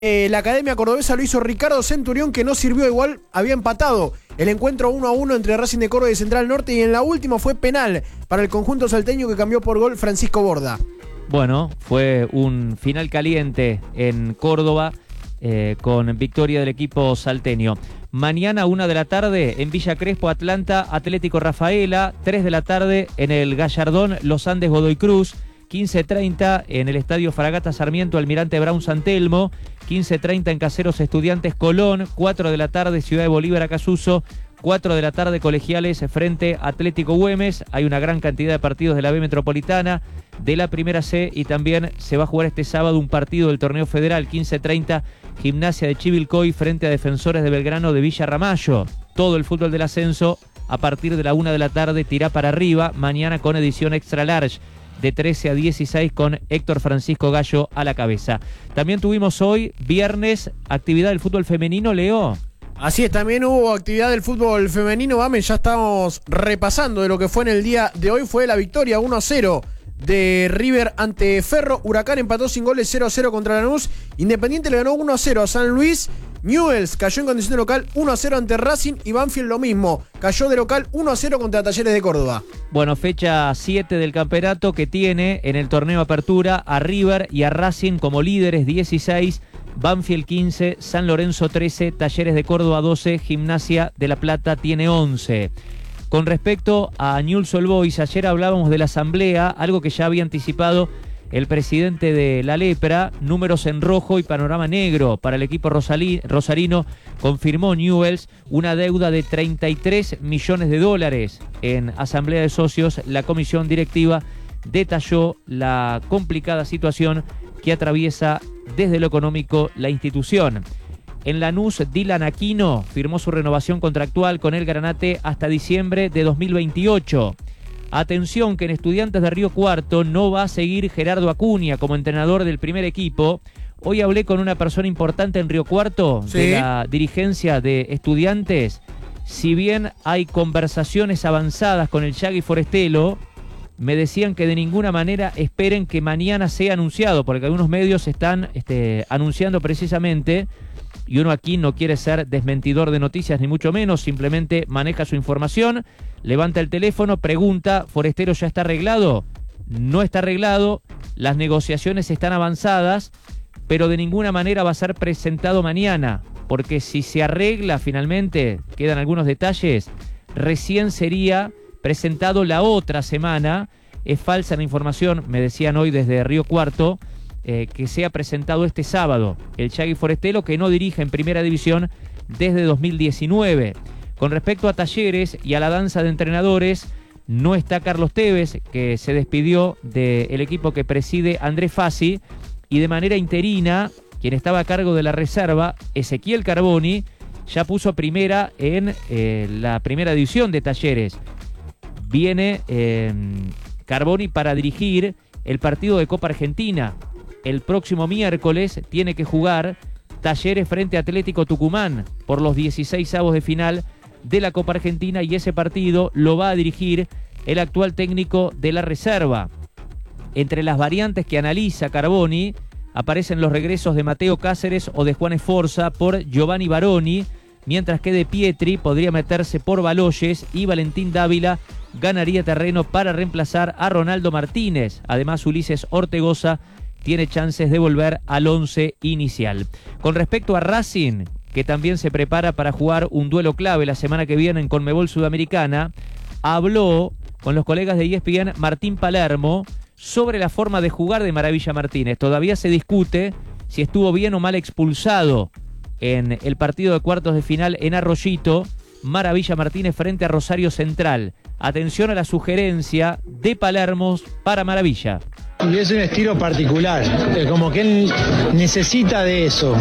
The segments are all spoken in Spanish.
La Academia Cordobesa lo hizo Ricardo Centurión, que no sirvió, igual había empatado el encuentro 1-1 entre Racing de Córdoba y Central Norte, y en la última fue penal para el conjunto salteño, que cambió por gol Francisco Borda. Bueno, fue un final caliente en Córdoba con victoria del equipo salteño. Mañana 1 de la tarde en Villa Crespo, Atlanta, Atlético Rafaela. 3 de la tarde en el Gallardón, Los Andes, Godoy Cruz. 15:30 en el Estadio Fragata Sarmiento, Almirante Brown, San Telmo. 15:30 en Caseros, Estudiantes, Colón. 4 de la tarde Ciudad de Bolívar, Acasuso. 4 de la tarde Colegiales frente Atlético Güemes. Hay una gran cantidad de partidos de la B Metropolitana, de la Primera C, y también se va a jugar este sábado un partido del Torneo Federal. 15:30 Gimnasia de Chivilcoy frente a Defensores de Belgrano de Villa Ramallo. Todo el fútbol del ascenso a partir de la 1 de la tarde, tirá para arriba. Mañana con edición extra large, de 13 a 16, con Héctor Francisco Gallo a la cabeza. También tuvimos hoy, viernes, actividad del fútbol femenino, Leo. Así es, también hubo actividad del fútbol femenino, Vame, ya estamos repasando de lo que fue en el día de hoy. Fue la victoria 1-0 de River ante Ferro. Huracán empató sin goles 0-0 contra Lanús. Independiente le ganó 1-0 a San Luis. Newell's cayó en condición de local 1-0 ante Racing, y Banfield lo mismo, cayó de local 1-0 contra Talleres de Córdoba. Bueno, fecha 7 del campeonato, que tiene en el torneo Apertura a River y a Racing como líderes, 16, Banfield 15, San Lorenzo 13, Talleres de Córdoba 12, Gimnasia de La Plata tiene 11. Con respecto a Newell's Old Boys, ayer hablábamos de la asamblea, algo que ya había anticipado el presidente de la Lepra. Números en rojo y panorama negro para el equipo rosarino. Confirmó Newell's una deuda de $33 millones en asamblea de socios. La comisión directiva detalló la complicada situación que atraviesa desde lo económico la institución. En Lanús, Dylan Aquino firmó su renovación contractual con el Granate hasta diciembre de 2028. Atención, que en Estudiantes de Río Cuarto no va a seguir Gerardo Acuña como entrenador del primer equipo. Hoy hablé con una persona importante en Río Cuarto, ¿sí?, de la dirigencia de Estudiantes. Si bien hay conversaciones avanzadas con el Yagui Forestelo, me decían que de ninguna manera esperen que mañana sea anunciado, porque algunos medios están anunciando precisamente, y uno aquí no quiere ser desmentidor de noticias ni mucho menos, simplemente maneja su información, levanta el teléfono, pregunta: ¿Forestero ya está arreglado? No está arreglado, las negociaciones están avanzadas, pero de ninguna manera va a ser presentado mañana, porque si se arregla finalmente, quedan algunos detalles, recién sería presentado la otra semana. Es falsa la información, me decían hoy desde Río Cuarto, que sea presentado este sábado el Yagui Forestelo, que no dirige en Primera División desde 2019. Con respecto a Talleres y a la danza de entrenadores, no está Carlos Tevez, que se despidió del equipo que preside Andrés Fassi, y de manera interina, quien estaba a cargo de la reserva, Ezequiel Carboni, ya puso primera en la Primera División de Talleres. Viene Carboni para dirigir el partido de Copa Argentina. El próximo miércoles tiene que jugar Talleres frente a Atlético Tucumán por los 16avos de final de la Copa Argentina, y ese partido lo va a dirigir el actual técnico de la reserva. Entre las variantes que analiza Carboni aparecen los regresos de Mateo Cáceres o de Juan Esforza por Giovanni Baroni, mientras que De Pietri podría meterse por Baloyes, y Valentín Dávila ganaría terreno para reemplazar a Ronaldo Martínez. Además, Ulises Ortegoza tiene chances de volver al 11 inicial. Con respecto a Racing, que también se prepara para jugar un duelo clave la semana que viene en Conmebol Sudamericana, habló con los colegas de ESPN Martín Palermo sobre la forma de jugar de Maravilla Martínez. Todavía se discute si estuvo bien o mal expulsado en el partido de cuartos de final en Arroyito, Maravilla Martínez frente a Rosario Central. Atención a la sugerencia de Palermo para Maravilla. Y es un estilo particular, como que él necesita de eso.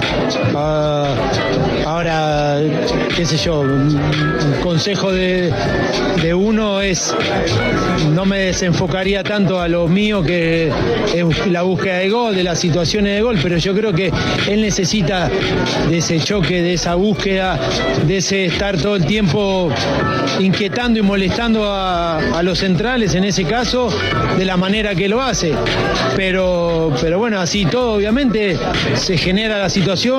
Ahora, qué sé yo, un consejo de uno es: no me desenfocaría tanto a lo mío, que es la búsqueda de gol, de las situaciones de gol, pero yo creo que él necesita de ese choque, de esa búsqueda, de ese estar todo el tiempo inquietando y molestando a los centrales, en ese caso, de la manera que lo hace. pero bueno, así todo obviamente se genera la situación.